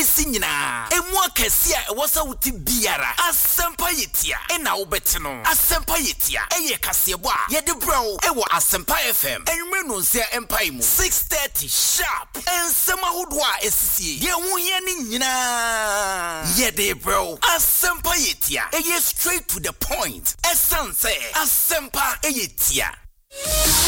esi nyina emu akɛse a ɛwɔ sɛ wote biara Asempa Yetia ɛna wobɛte no Asempa Yetia ɛyɛ kaseɛbɔ a yɛde brɛw ɛwɔ Asempa FM ɛnwumere no nsia ɛmpai mu 6:30 sharp ɛnsɛm ahodoɔ a ɛsisie deɛ ho hia ne nyinaa yɛde brɛw Asempa Yetia ɛyɛ straight to the point ɛsan sɛ Asempa Yetia